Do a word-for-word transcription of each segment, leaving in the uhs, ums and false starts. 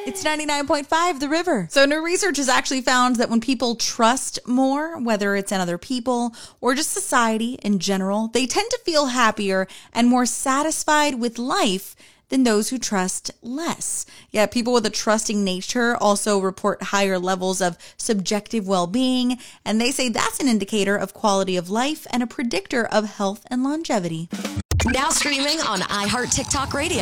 It's ninety-nine point five, The River. So new research has actually found that when people trust more, whether it's in other people or just society in general, they tend to feel happier and more satisfied with life than those who trust less. Yeah, people with a trusting nature also report higher levels of subjective well-being, and they say that's an indicator of quality of life and a predictor of health and longevity. Now streaming on iHeart TikTok Radio.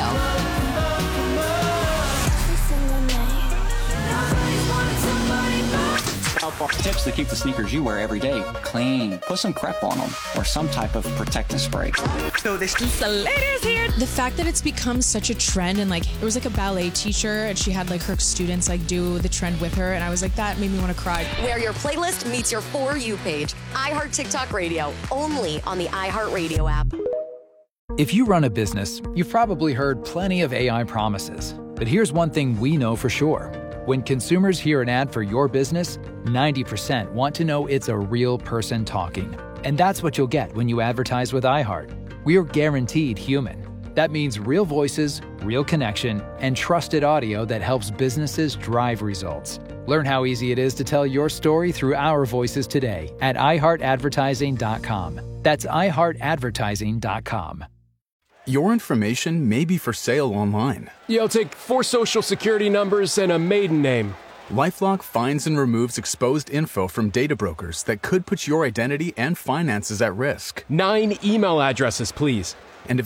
Tips to keep the sneakers you wear every day clean. Put some crep on them or some type of protective spray. So this the ladies here. The fact that it's become such a trend, and like there was like a ballet teacher and she had like her students like do the trend with her, and I was like, that made me want to cry. Where your playlist meets your For You page. iHeart TikTok Radio, only on the iHeart Radio app. If you run a business, you've probably heard plenty of A I promises. But here's one thing we know for sure. When consumers hear an ad for your business, ninety percent want to know it's a real person talking. And that's what you'll get when you advertise with iHeart. We're guaranteed human. That means real voices, real connection, and trusted audio that helps businesses drive results. Learn how easy it is to tell your story through our voices today at i heart advertising dot com. That's i heart advertising dot com. Your information may be for sale online. Yeah, I'll take four social security numbers and a maiden name. LifeLock finds and removes exposed info from data brokers that could put your identity and finances at risk. Nine email addresses, please. And if